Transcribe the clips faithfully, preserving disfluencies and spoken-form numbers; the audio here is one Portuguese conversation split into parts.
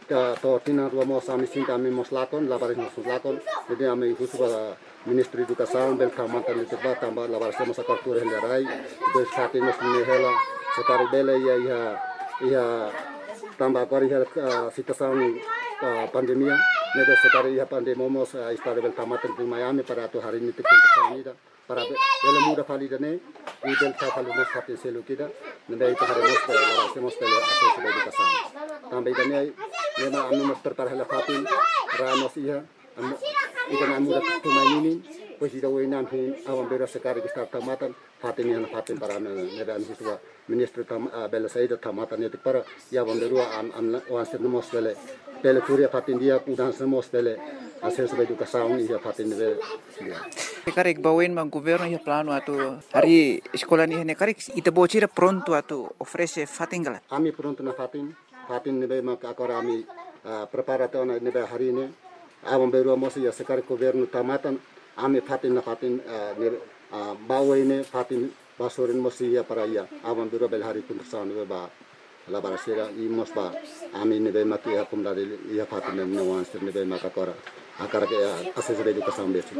ta to tina rua mo sami sinta ami mos lakon labaris mos lakon jadi ami khusus pada Ministri Educação bel Kalimantan itu ba tambah labaris mos akartur hendarai itu satin mos hela sekali bela ya ya ya tambah kori ya situação pandemia neda sekali ya pandemia mos istado bel Kalimantan di Miami pada tu hari ini tikun ini para bela muda validane di bel kafalu mos satin selu kita neda itu hari mos labaris mos bel akses educação tambah ini memang anu mos terparah fatin ranos iya ikan anu dah tumainin pues ida wenam hin awam bera sekali kita tamatan fatin yang fatin para neda anu situa ministri tam bela saida tamatan itu para ya awam berua am am wansir mos bele bele kuria fatin dia udan mos bele hasil sebagai educação iya fatin bele Karek bawen mang governo ya plano atu hari sekolah ni hene karek ita bocira pronto atu ofrece fatingala ami pronto na fatin fatin nebe mak agora ami preparato na nebe hari ini awam beru mosi ya sekali governo tamatan ami fatin na fatin bawa ini fatin basurin mosi ya para ya awam beru bel hari pun tersan nebe ba labarasira imos ba ami nebe mak ya kumdari ya fatin nebe wansir nebe mak agora akara ke asese educação besi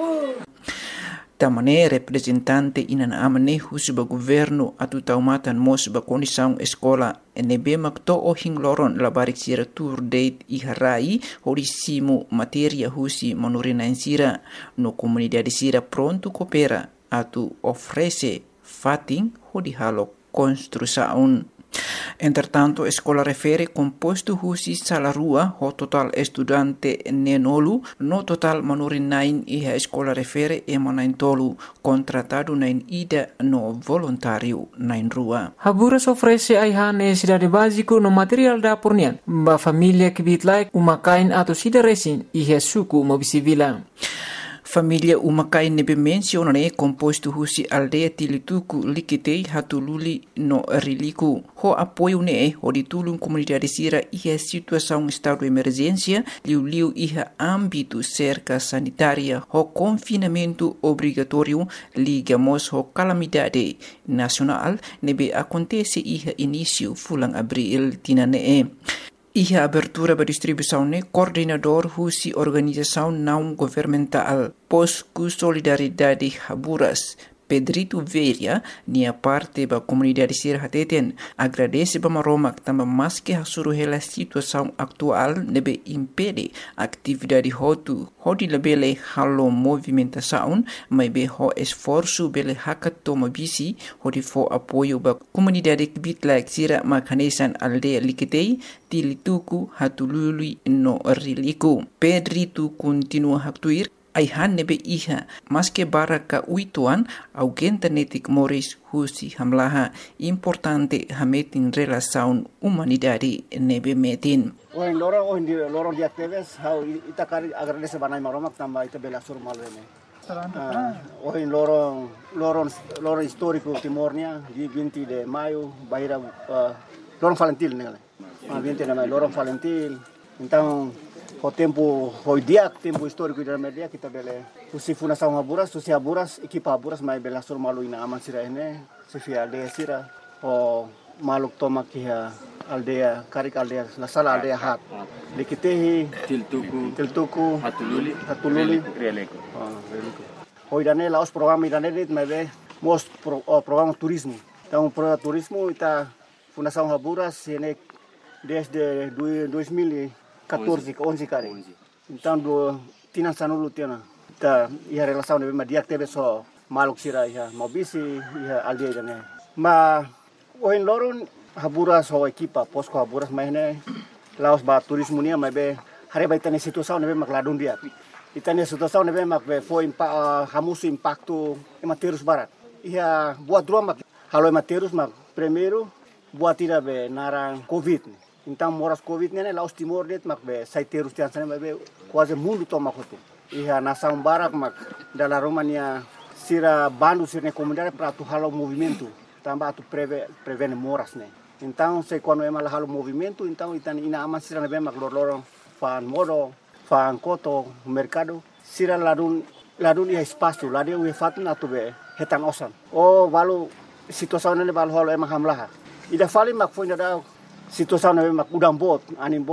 Tamane representante inan amane husba governo atu taumatan mos ba condição escola nebe makto o hingloron labarik sira tour date iharai horisimu materia husi manurina sira no comunidade sira pronto coopera atu ofrece fating hodi halo construção. Entretanto, escola refere composto husi salarua ho total estudante nenolu no total manurin nain iha escola refere emanain tolu contratado nain ida no voluntário nain rua. Haburas ofrece aiha necessidade básico no material da pornian ba família que bitlai umakain atau sida resin iha suku mobisivila. Família umakai nebe menciona ne composto husi aldeia tilituku likitei hatululi no riliku. Ho apoio ne ho ditulung comunidade sira iha situação estado de emergência liu liu iha âmbito cerca sanitária ho confinamento obrigatório ligamos ho calamidade nacional nebe acontece iha início fulang abril tinane. Iha abertura ba distribuição ne coordenador husi organização não governamental Posku Solidariedade Haburas Pedrito Veria nia parte ba comunidade sir hateten agradece ba maromak tamba maske hasuru hela situação atual nebe impede atividade hotu hodi lebele halo movimentação mai be ho esforço bele hakat toma bisi hodi fo apoio ba comunidade bitlak sira makanesan aldeia likitei tilituku hatulului no riliku. Pedrito continua haktuir aihan nebe iha maske baraka uituan augenta netik moris husi hamlaha importante hametin relação humanidade nebe metin. Oin lorong oin di lorong di aktivis how ita kari agradece banai maromak tamba ita bela sur malwene. Oin lorong lorong lorong historiko timornya di binti de mayo baira lorong Valentil nele. Ah binti de mayo lorong Valentil. Então o tempo foi dia tempo histórico da media kita bele usi fundação Haburas usi Haburas equipa Haburas mai bela sur malu ina aman sira ene sifia aldeia sira o maluk toma kia aldeia karik aldeia la sala aldeia hat likitehi tiltuku tiltuku hatululi hatululi releko ah releko hoi dane laos programa idane dit mai be most pro, oh, programa turismo então pro turismo ita fundação Haburas ene desde dois mil e quatorze, onze kari. Então do tina sanulu tina. Ta ia relação de ma dia teve só maluk sira ia mobisi ia aldeia dane. Ma oin loron Haburas ho equipa posko Haburas mahne laos ba turismo nia mai be hare ba itane situação nebe makladun dia. Itane situação nebe mak be foi impa hamusu impacto ematerus barat. Ia buat dua mak halo ematerus mak primeiro buat tira be narang covid. Então moras covid nene laos timor det mak be saiterus tian sana be quase mundo toma kotu. Iha nação barak mak dala Romania sira bandu sirne comunidade para tu halo movimento. Tamba tu preve prevene moras ne. Então se quando é mal halo movimento então itan ina aman sira be mak lor fan modo fan koto mercado sira ladun ladun ia espaço ladun ia fatun atu be hetan osan. Oh balu situação nene balu halo emak hamlaha. Ida fali mak foi nada situação nebe mak udang bot anim bot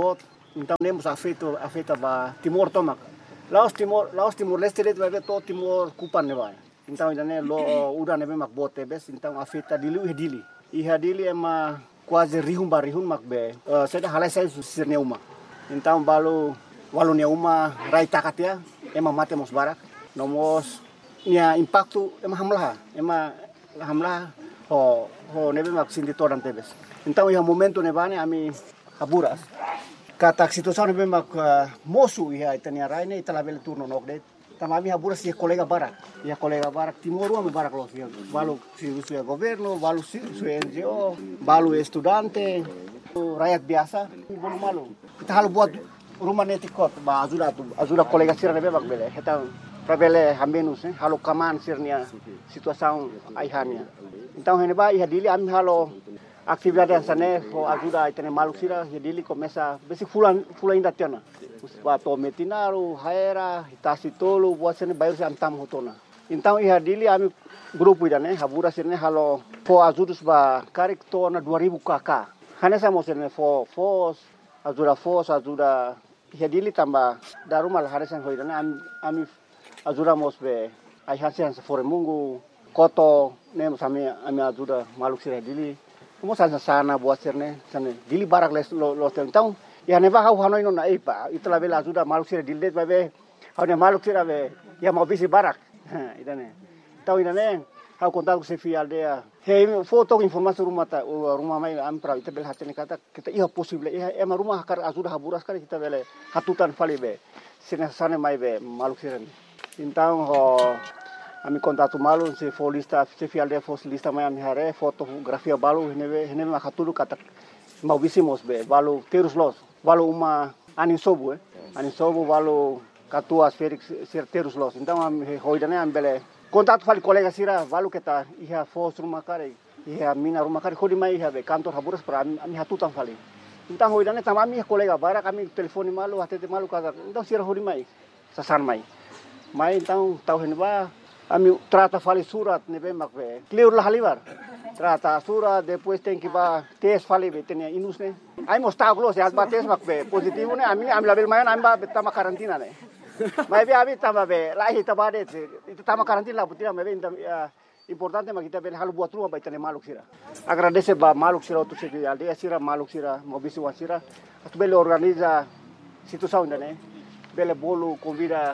Então nemos afeto afeta ba Timor tomak. Laos Timor Laos Timor Leste det vai to Timor kupan ne vai. Então idane lo udah nebe mak bote bes então afeta dili e dili. Iha dili ema quase rihun ba rihun mak be. Seda halai sai sirne uma. Então balu walu ne uma rai takatia ema mate mos barak. Nomos nia impacto ema hamlah. Ema hamlah ho ho nebe mak sindi toran tebes. Então iha momento ne bane ami haburas. Kata situação nebe mak uh, mosu iha itania rai ne itala bele turno nok det. Tamami haburas ia kolega barak. Ia kolega barak Timor ame barak los ia. Balu si suya governo, balu si suya N G O, balu estudante, rakyat biasa. Bolu malu. Kita halu buat rumah netikot ba ajuda tu ajuda kolega sira nebe mak bele. Kita Pravele hamenus eh halo kaman sirnia situação aihania. Então heneba iha dili ami halo atividade sane ho ajuda itene maluk sira iha dili começa besi fulan fulan inda tiana. Ba to metinaru haera hitasi tolu buat sene bayar se antam hotona. Então iha dili ami grupo idane habura sirne halo fo ajudus ba karik tona dua ribu kakak. Hanesa mo sirne fo fos ajuda fos ajuda iha dili tambah darumal haresan hoidane ami ami ajuda mos be ai hasen se fore mungu koto nem sami ami ajuda maluk sira dili mo sana sana buat sirne sana dili barak les lo lo então ya ne ba hau hanoi no na ipa itla bela ajuda maluk sira dili be hau ne maluk sira be ya mau bisi barak idane tau idane hau kontak se fi aldea he foto informasi rumah ta rumah mai am pra ita bel hatene kata kita iha possible iha ema rumah kar ajuda haburas kar kita bele hatutan fali be sina sana mai be maluk sira. Então, ho, ami contato malu se for lista, se fial de for lista mai ami hare fotografia balu neve neve makatulu kata mau bisimos be balu terus los balu uma anin sobu eh anin sobu balu katuas Felix ser terus los. Então ami hoidane ambele contato fali kolega sira balu kita iha fos rumah kare iha mina rumah kare hodi mai iha be kantor haburas para ami, ami hatutan fali. Então hoidane tamami kolega bara kami telefoni malu hatete malu kata então sira hodi mai sasan mai. Mai então tau henba ami trata fali surat nebe makbe clear lah halibar trata surat depois tem que ba tes fali be tenia inus ne ai mosta glo se alba tes makbe positivo ne ami ami label mayan ami ba tama karantina ne mai be abi tama be lahi tabade itu tama karantina putina mebe importante makita be halu buat rumah ba tenia maluk sira agradece ba maluk sira tu se aldea sira maluk sira mobisi wasira atu bele organiza situação ne bele bolu convida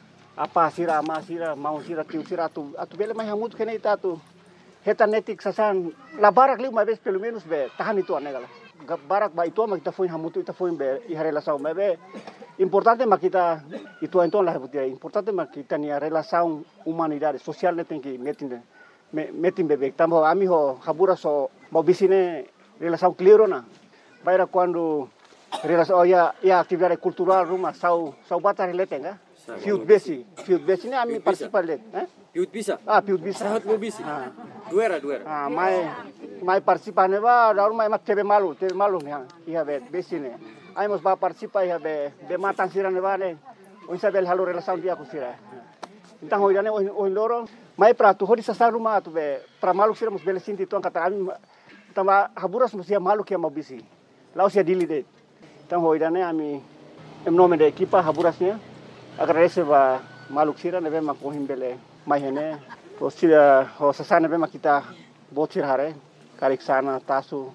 apa sira ama sira mau sira tiu sira tu atu bele mai hamut kene ita tu heta netik sasan la barak liu mai bes pelo menos be tahan itu anegala barak ba itu ma kita foi hamut ita foi be i relação mai be importante ma kita itu então la butia importante ma kita ni relação humanidade social ne tem que metin metin bebek tambo ami ho habura so mau bisine relação clear na baira quando relação ya ya atividade cultural rumah sau sau batar letenga Fiut besi, fiut besi ni ami participa let, eh? Fiut bisa. Ah, fiut bisa. Sahat mo bisi. Ah. Duera, duera. Ah, mai mai participa ne ba, daru mai mak tebe malu, tebe malu ni ha. Iha be besi ne. Ai mos ba participa iha be be matan sira ne ba ne. O isabel halu relação dia ku sira. Então hoidane o o loro, mai prato hodi sa rumah tu be pra malu sira mos bele sinti tuan kata ami tama haburas mos ia malu kia mau bisi. Lau sia dili det. Então hoidane ami em nome da equipa haburasnya agradece ba maluk sira nebe mak kohim bele mai hene to sira ho sasa nebe mak kita botir hare karik sana tasu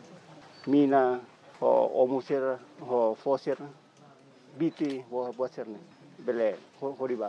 mina ho omusir ho fosir biti ho botir ne bele ho riba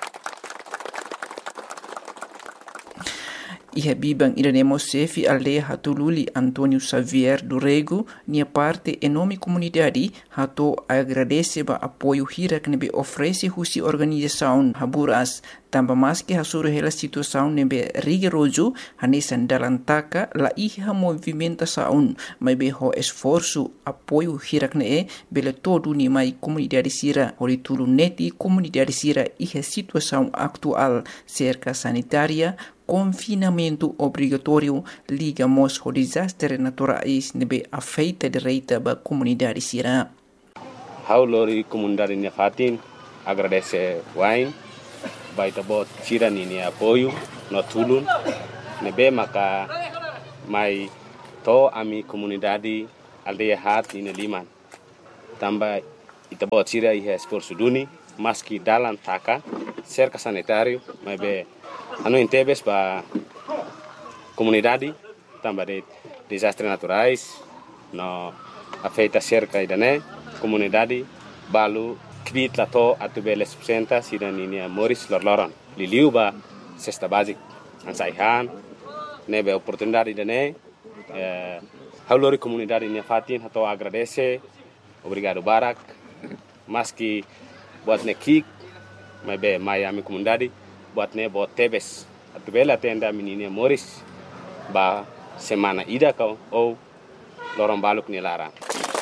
Iha bibang iremos sefi aldea hatululi Antonio Xavier do Rego, nia parte enorme comunidade hato agradece ba apoio hirak nebe oferece husi organização haburas tamba mas que hasuru hela situação nebe rigoroso hanesan dalam taka la iha movimentação mai be ho esforço apoio hirak ne bele todo ni mai comunidade sira hori tulu neti comunidade sira iha situação actual cerca sanitária confinamento obrigatório ligamos ao desastre naturais nebe afeita direita ba comunidade sira. Haulori comunidade nefatin agradece wain baita bot sira ni apoio no tulun nebe maka mai to ami comunidade aldeia hat ni liman tamba ita bot sira ihe esforço duni maski dalan taka cerca sanitário mas be anu intebes ba comunidade tambah de desastres naturais no afeta cerca idane comunidade balu kvit lato atu bele subsenta sida ninia moris lorloron liliu ba cesta basic ansaihan nebe oportunidade idane eh, haulori comunidade nia fatin hato agradece obrigado barak maski buat ne kik mai be mai ami comunidade buat ne bot tebes atu bele tenda mininia moris ba semana ida kau ou lorong baluk ni larang.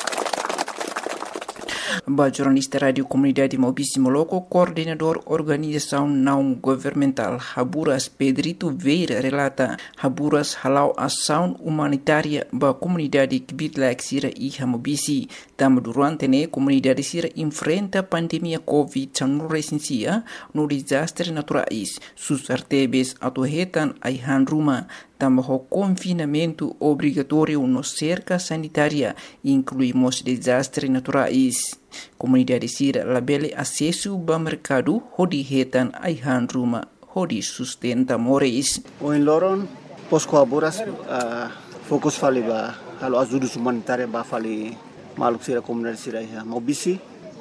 Ba jornalista Radio Comunidade Maubici Moloco, coordenador organização não governamental Haburas Pedrito Veira relata Haburas halau ação humanitária ba comunidade Kibitlaik Sira e Maubici. Tam durante ne comunidade Sira enfrenta pandemia Covid dezenove no desastre naturais. Sus artebes atuhetan aihan ruma. Tambah confinamento obrigatório no cerca sanitária, incluímos desastres naturais. Comunidade Sira labele acesso ao mercado, hodi hetan aihan ruma, hodi sustenta moris. O em Loron, posko Haburas, uh, fokus fali ba, halo ajuda humanitária ba fali maluk Sira comunidade Sira ya Maubici,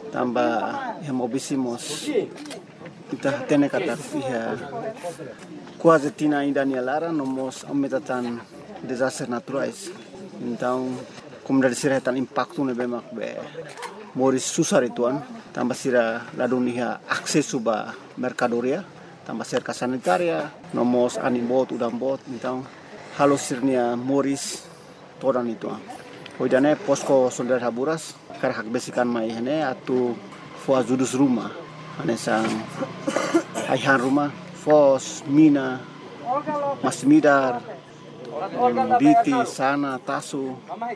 tambah ya Maubici mos kita tene kata ya quase tina ainda ni lara nomos aumentatan desastres naturais. Então, comunidade Sira tan impacto ne bemak be moris susar ituan, tambah Sira ladunia akses ba mercadoria, tambah cerca sanitaria, nomos animbot udambot, então halo sirnia moris todan ituan. Hoidane posko solidar Haburas karhak besikan mai hene atu fo ajudus rumah. Anesang aihan rumah, fos, mina, masmidar, biti, sana, tasu,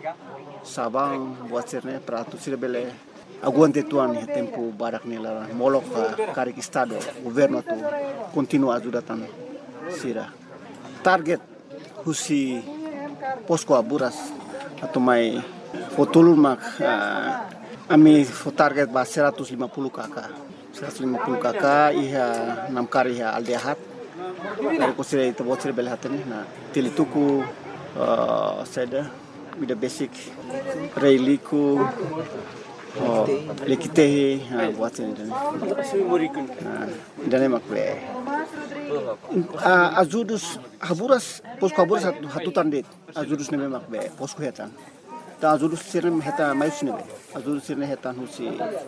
sabang, buat sirne peratu sira bele aguante tuan ya tempo barak nila molok karik estado governo tu continua ajudatan sira. Target husi posko Haburas atau mai fotulun mak uh, ami fo target ba seratus lima puluh kakak. seratus lima puluh kakak iha enam kari iha aldehat dari kusire itu bot sire belhatene na tilituku uh, seda with the basic reiliku oh lekitehi ha buat sini dan dan makle azudus Haburas posko Haburas hatutan det azudus ne makbe posko hetan ta azudus sirne heta mais ne azudus sirne hetan husi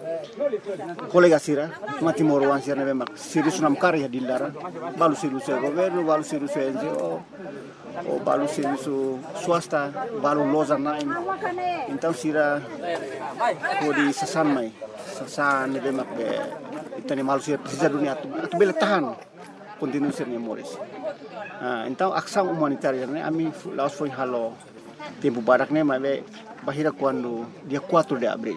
kolega Sira mati morwan sirne mak siri sunam kari dilara balu siru se governo balu siru se N G O o balu siru su swasta balu loza nain então Sira kodi sasan mai sasan ne mak be itani malu sir precisa dunia tu tu bele tahan continue sirne moris ah então ação humanitária ne ami laos foi halo tempo barak ne mas bahira quando dia quatro de abril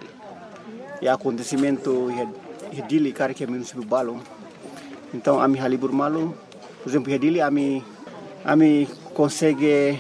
e acontecimento e dili cara que município Balo então ami halibur malu por exemplo e dili ami ami consegue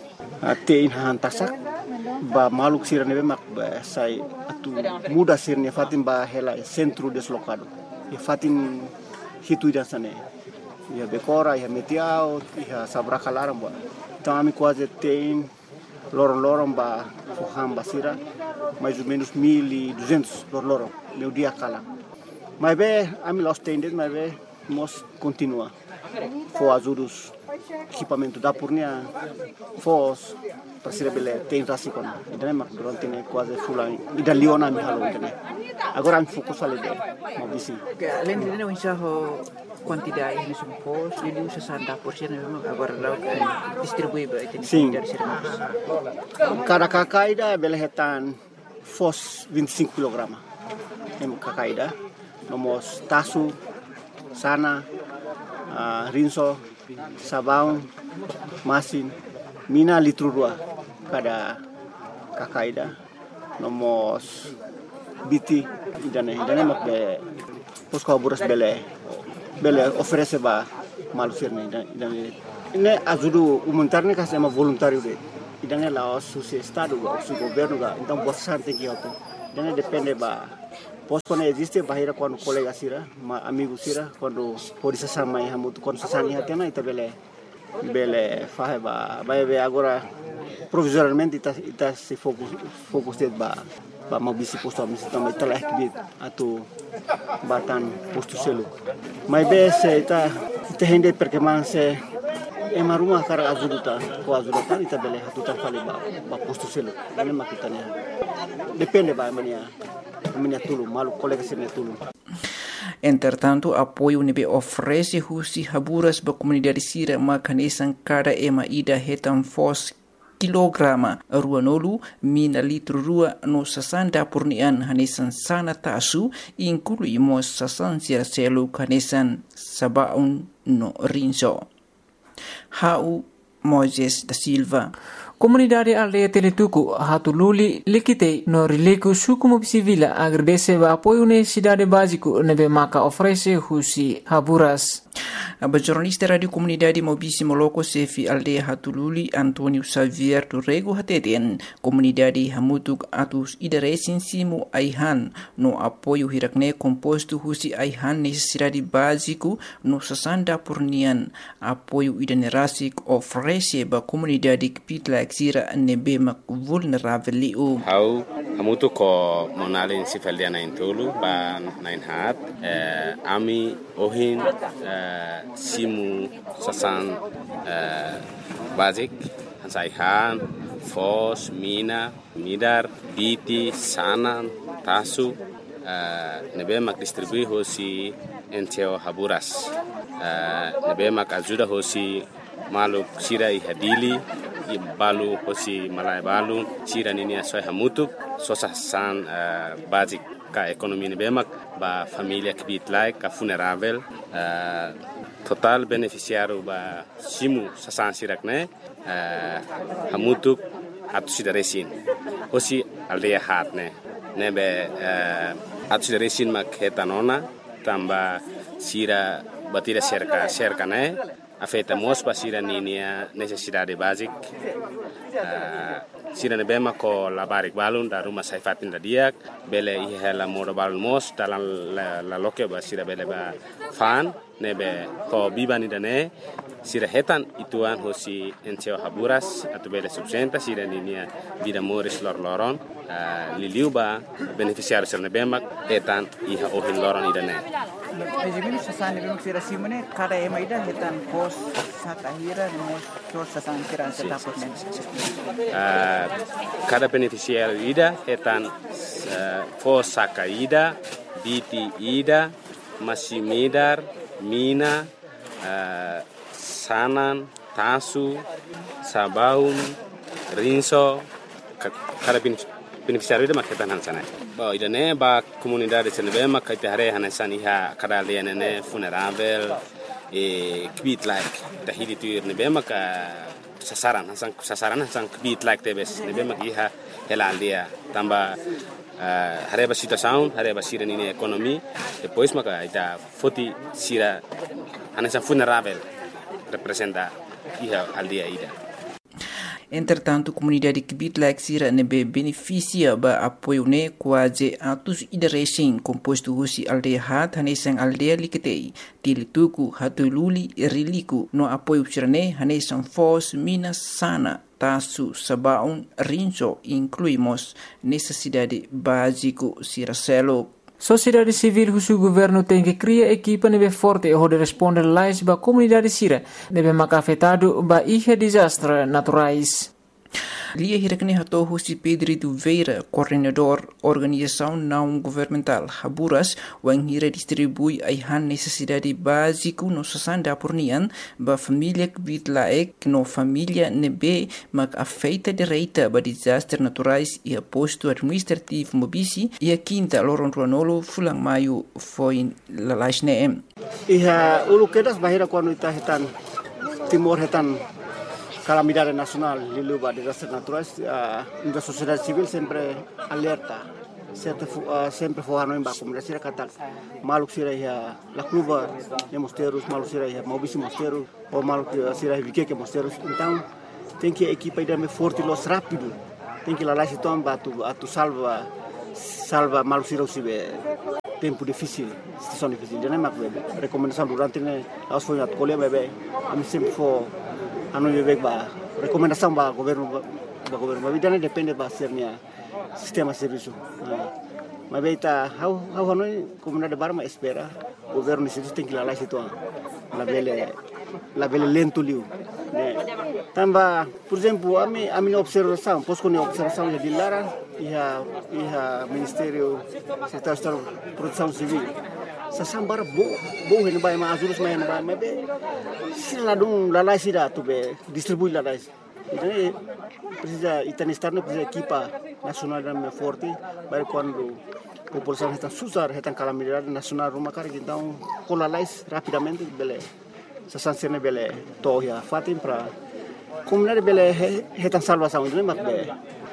ter hantasak ba maluk Sira nebe mak ba sai atu muda sirne fatin ba hela centro deslocado e fatin hitu dan sane ya bekora ya metiao ya sabra kalaram ba então ami quase tem lorong-lorong ba foham Sira mais ou menos mil e duzentos lorong meu dia kala mas be ami lost tendet mas be mos continua fo ajudus equipamento da purnia fos para ser bele tem rasikon idane mak durante ne quase fulan ida liona mi halo idane agora mi fokus ale de Maubici além de não enxerro quantidade de supos ele usa sessenta por cento agora lá distribui para itu dari Sira cada kakaida bele hetan fos vinte e cinco kilograma em kakaida nomos tasu sana uh, rinso sabão masin mina litro dua cada kakaida nomos biti idane idane mak be posko Haburas bele bele oferece ba malu sirne idane ne ajuda humanitária que é uma voluntário de idane la su estado o su governo ga então boa sante que auto idane depende ba Pos quando existe barreira quando colega sira, amigo sira, quando pode se chamar e muito quando se sani até na ita bele bele faz ba vai ver agora provisoriamente ita ita se focus focus det ba ba mau bisi posto misi também telah kibit atau batan posto selo. Mas be se ita ita hende perkembangan se ema rumah kara azuduta ko azuduta ita bele hatutan fali ba ba posto selo. Ini makitanya. Depende ba mania mania tulu malu colega sira tulu. Entretanto, apoio nebe oferece husi haburas ba comunidade sira makanesan cada ema ida hetan fos kilograma ruanolu mina litro rua no sasanda purnian hanesan sana tasu inclui mo sasan sira selu hanesan sabaun no rinso. Hau Moises da Silva. Comunidade aldeia Teletuku Hatululi Likitei no Riliku suku mobisivila agradece o apoio na cidade básico nebe maka oferece husi haburas. A jornalista Radio Comunidade Mobisi Moloko Sefi aldeia Hatululi Antônio Xavier do Rego Hateten comunidade Hamutuk atus idaresin simu Aihan no apoio hirakne composto husi Aihan necessidade básico no sasanda purnian apoio idanerasik oferece ba comunidade kpitla sira nebe mak vulnerável liu. Hau hamutu ko monalin sifaldia na intulu ba nain hat eh, ami ohin eh, simu sasan eh, basic hansaihan fos mina midar biti sanan tasu eh, nebe mak distribui hosi enteo haburas eh, nebe mak ajuda hosi maluk sira i hadili i balu hosi malai balu sira nini asoi hamutuk sosa san uh, basic ka ekonomi ni bemak ba familia kbit like ka funerável uh, total beneficiário ba simu sasan sirak ne uh, hamutuk atu sida resin hosi aldeia hat ne nebe uh, atu sida resin mak hetanona tamba sira batira cerca cerca ne afeta mos pa sira ninia necessidade basic uh, sira ne bema ko la barik balun da rumah saifatin da diak bele i hela modo balun mos dalam la, la loke ba sira bele ba fan nebe ko bibani dane sira hetan ituan hosi enteo haburas atau bele subsenta sira ninia vida moris lor loron uh, liliu ba beneficiário sira ne bema hetan i ha ohin loron idane. Ejimini sasan nebe sira simone kada ema ida hetan pos sakahira no so sasan sira setapot ne. Uh, cada beneficiário ida hetan uh, pos sakaida biti ida masimidar mina uh, sanan tasu sabaun rinso cada beneficiário ida maketan hansana ba ida ne ba comunidade senebe makate hare hansani ha kada aldeia ne funerável e kbit like tahidi tuir nebe maka sasaran hasan sasaran hasan kbit like tebes nebe mak iha hela aldeia tamba uh, hareba situação hareba sira nini ekonomi depois maka ita foti sira anasa funerável representa iha aldeia ida. Entretanto, comunidade kbitla sira nebe beneficia ba apoio ne quase atus idaresin composto husi aldeia hat hanesan aldeia liketei Tilituku Hatululi Riliku no apoio sirane hanesan fos mina sana tasu sabaun rinso incluímos necessidade básico siracelo. Sociedade civil husu governo tem que criar equipa nebe forte e hode responder lais ba comunidade sira nebe mak afetado ba ihe desastre naturais. Lia hirakne hato husi Pedro Duveira, coordenador organização não governamental Haburas, wang hira distribui aihan necessidade básico no sasanda purnian ba família kbitlaek no família nebe mak afeita direita ba desastre naturais e a posto administrativo mobisi e a quinta loron ruanolo fulang maio foi la laisne. Iha ulu kedas bahira quando ita hetan timor hetan calamidade nacional, liluba desastres naturais, uh, a sociedade civil sempre alerta, sempre uh, sempre forrano em baco, mas sira katak maluk sira ia la cluba de mosteiros, maluk sira ia mobisi mosteiros, ou maluk sira ia viqueque mosteiros, então tem que a equipa ir me forte los rápido, tem que lá lá se tomba atu atu salva salva malu sirau sibe tempo difícil, situação difícil. Jadi mak bebe recomendação durante ne aos foi at colher bebe ami sempre for anu bebe ba recomendação ba governo ba governo ba vidane depende ba sernya sistema serviço. Mas bebe tá how how hanoi comunidade barma espera governo isso tem que lá lá situ la bele la bele lento liu. Tambah, por exemplo, a minha, a minha observação, posso com a observação de Lara e a, e a Ministério Secretário de Proteção Civil. Se sambar bo, bo hen vai mais ajuda mais hen vai, mas be, se lá dum lá lá se dá, tu be distribui lá lá. Então, precisa e tem estar não precisa equipa nacional da forte, para quando a população está susar, está calamidade nacional rumah cara, então cola lá rapidamente, bele. Se sanzione bele toia fatin para comunidade bele retan salvação de mak be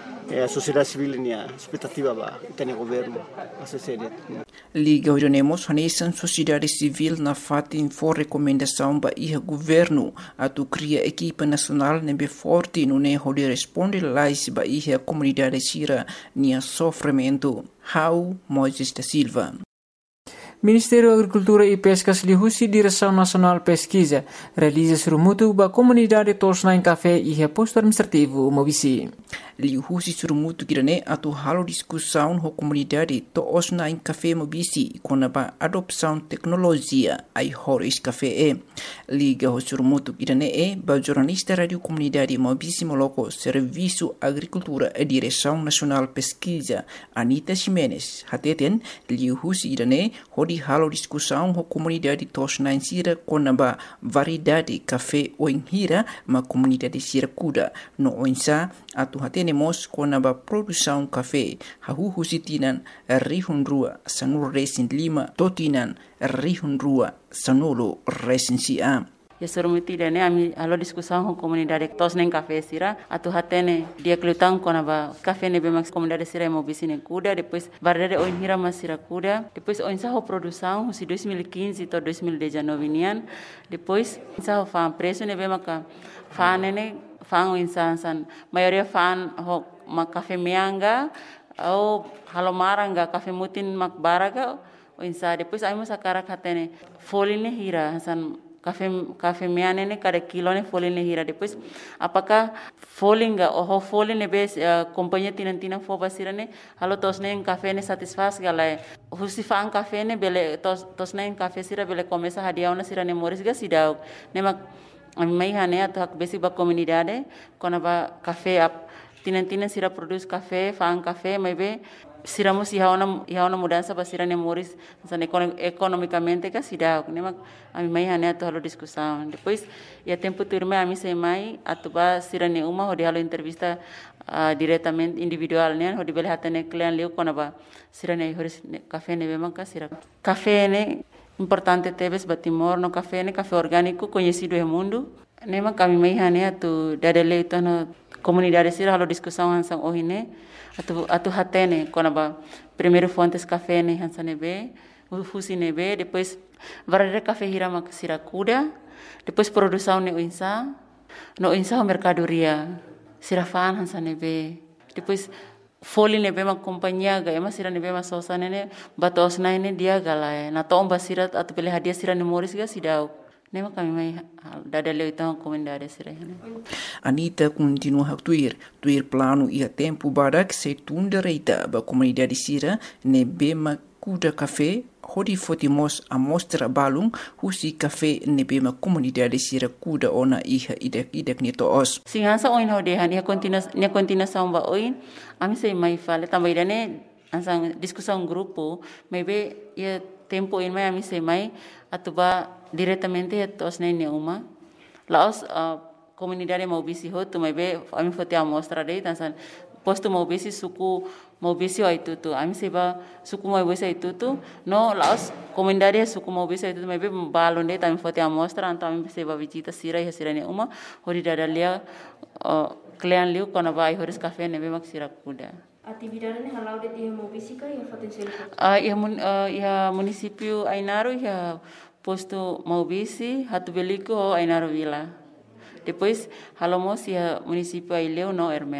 a sociedade civil nia expectativa ba tem governo a sociedade Liga Orionemos Hanesan sociedade civil na fatin for recomendação ba iha governo atu cria equipa nacional nebe forte no ne hode responde lais ba iha comunidade sira nia sofrimento How Moisés da Silva. Ministério da Agricultura e Pescas lihusi Direção Nacional Pesquisa realiza surumutu ba comunidade tosna em café e posto administrativo Mobisi. Lihusi surumutu kirane atu halo discussão ho comunidade tosna em café Mobisi com a adopção tecnologia ai horis café e. Liga ho surumutu kirane e ba jornalista radio comunidade Mobisi Moloco Serviço Agricultura e Direção Nacional Pesquisa Anita Ximenes hateten lihusi kirane di halo discussão com a comunidade tosna em Sira com a variedade café ou em Hira, ma comunidade Sira Kuda. No oinsa, atu hatenemos com a produção café, hahuhu sitinan rihun rua sanur resin lima, totinan rihun rua sanolo resin sia. Ya surumuti dene ami alo discussão com comunidade tos nem café sira atu hatene dia klutang kona ba café ne be max comunidade sira mo bisine kuda depois variedade oin hira mas sira kuda depois oin sa ho produção si dois mil e quinze to dois mil e dezenove nian depois sa ho fan preço ne be maka fan ne fan oin san san maioria fan ho ma café meanga au halomaranga café mutin mak baraga oin sa depois ai mo sakara hatene foline hira san Café café meane ne cada kilo ne folin ne hira depois apakah folinga oh folin ne bes uh, companhia tinan tinan fo basira ne halo tos ne café ne satisfaz galai husi fan café ne bele tos tos ne café sira bele começa hadiau na sira ne moris ga sidau ne mak mai hane atau hak besi ba comunidade kona ba café ap tinan tinan sira produz café fan café mai be siramos ia uma ia uma mudança para sira ne moris san economicamente ka sidau ne mak ami mai hane ato halo discussão depois ia tempo turme ami sei mai ato ba sira ne uma hodi halo entrevista uh, diretamente individual ne hodi bele hatane client leu kona ba sira ne horis café ne bema ka sira café ne importante tebes batimor no café ne café orgânico conhecido no mundo ne mak ami mai hane ato dadele to no comunidade sira halo discussão hansang ohine atu atu hatene kona ba primeiro fontes café ne hansane be fusi ne be depois variedade café hira mak sira kuda depois produção ne insa no insa mercadoria sira fan hansane be depois foli ne be mak companhia ga ema sira ne be ma sosa ne batos na ne dia gala na tomba sira atu pele hadia sira ne moris ga sidau nema kami mai dada leu então comunidade sira Anita continua a tuir tuir plano e a tempo barak se tunda reita ba comunidade sira ne bema kuda café hodi fotimos a mostra balung husi café ne bema comunidade sira kuda ona iha idek idek ni toos singansa oin hode han ia continua ia continuação ba oin ami sei mai fale também dane ansang discussão grupo maybe ia tempo in mai ami sei mai atuba diretamente tos nem uma laos uh, comunidade Mobisi ho tu mai be ami fote amostra dei tansan posto Mobisi suku Mobisi ai tutu ami seba suku Mobisi ai tutu no laos comunidade suku Mobisi ai tutu mai be balon dei tami fote amostra anto ami seba visita sira ya sira ne uma hori dadalia uh, klian liu kona vai horis café ne be mak sira kuda atividade ne halau de ti Mobisi ka ya potensial ah ya mun uh, ya município Ainaro ya posto Mobisi hatu beliko Ainaro Vila depois halomos ya município Aileu no Ermera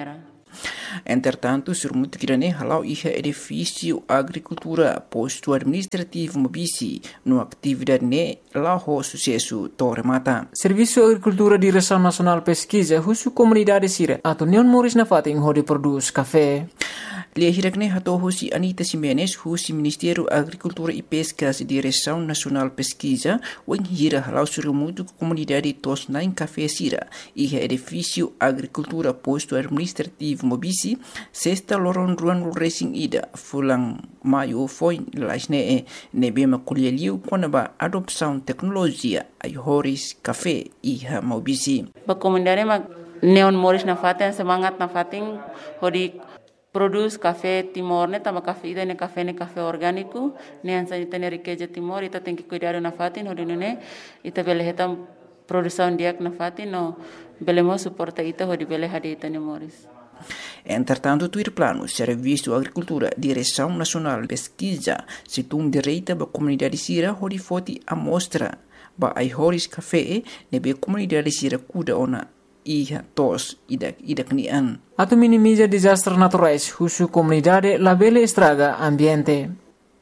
Entretanto, surmut kirane halau iha edifício agricultura posto administrativo mobisi no atividade ne laho sucesso toremata. Serviço Agricultura Direção Nacional Pesquisa husu comunidade sira atau neon Morris na fating hodi produz café. Lia hirakne hato husi Anita Simenes husi Ministério Agricultura e Pescas e Direção Nacional Pesquisa wen hira halau surmutu comunidade tos nain café sira iha edifício agricultura posto administrativo mobisi sexta loron ruan racing ida fulang maio foi lasne nebema kulialiu konaba adopção tecnologia ai horis café iha mobisi. Ba comunidade ma neon Morris na fatin semangat na fatin hodi produz café Timor ne tama café ida ne café ne café orgânico ne ansa ita ne riqueza Timor ita tem que cuidar na fatin hodi ne ita bele heta produção diak na fatin no belemo suporta ita hodi bele hadi ita ne Morris. Entretanto, tuir plano Serviço Agricultura Direção Nacional Pesquisa situng direita ba comunidade sira hodi foti amostra ba ai horis café nebe comunidade sira kuda ona iha tos idak idak nian. Atau minimiza desastres naturais husu comunidade labele estraga ambiente.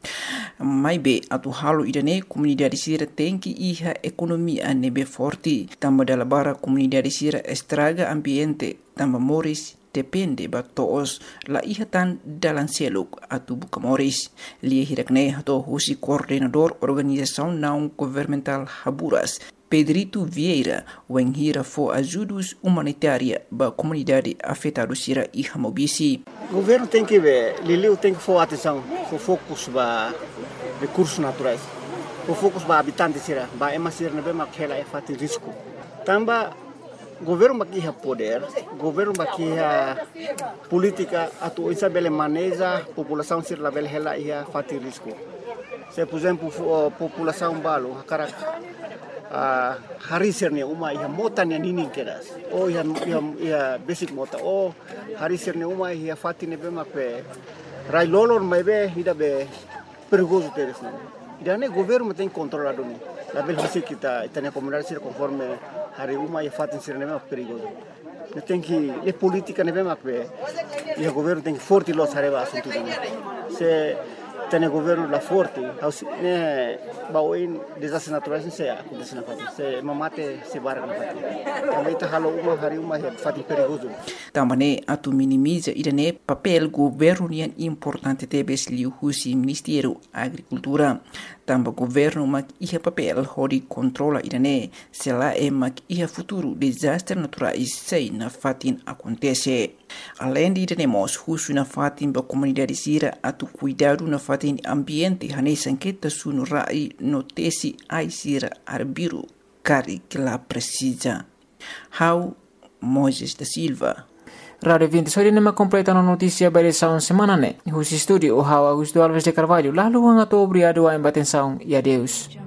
Mai be atu halu idane comunidade sira tenki iha ekonomia nebe forti tamba dalabara comunidade sira estraga ambiente tamba Morris depende ba toos la iha tan dalan seluk atu buka Morris. Lia hirakne hato husi coordenador organização não governamental Haburas Pedrito Vieira wen hira fo ajudos humanitária ba comunidade afetada sira iha mobisi. O governo tem que ver, Liliu tem que for atenção, for focus ba recursos naturais, for focus ba habitantes sira, ba ema sira nebe makela é fati risco. Tamba governo bakiha poder, governo bakiha política atu isabele maneja população sira label hela ia fati risco. Se por exemplo população balo cara Uh, hari serne uma ia mota ne nini keras o ia ia ia basic mota o hari serne uma ia fati ne be mape rai lolor mai be ida be perigoso teres ne ida ne governo tem controlado ni la bel hisi kita itania comunidade ser conforme hari uma ia fati serne me perigoso ne tem que le política ne be mape ia governo tem forte los areba assunto se tem governo la forte ne bawain desastres naturais se acontece na fati se mamate se barra na fati também tá halo uma hari uma fati perigoso também atu minimiza idane papel governo nian importante tebes liu husi Ministério Agricultura tamba governo mak iha papel hodi controla idane se la e mak iha futuro desastres naturais sei na fatin acontece. Além de idane husu na fatin ba comunidade sira atu cuidado na fatin ambiente hane sanqueta sunu rai notesi ai sira arbiru kari que la precisa. How Moses da Silva. Radio vinte sori nema completa na notícia ba edição semana ne. Husi studio o How Augusto Alves de Carvalho. Lalu ang ato obrigado a embatenção e adeus.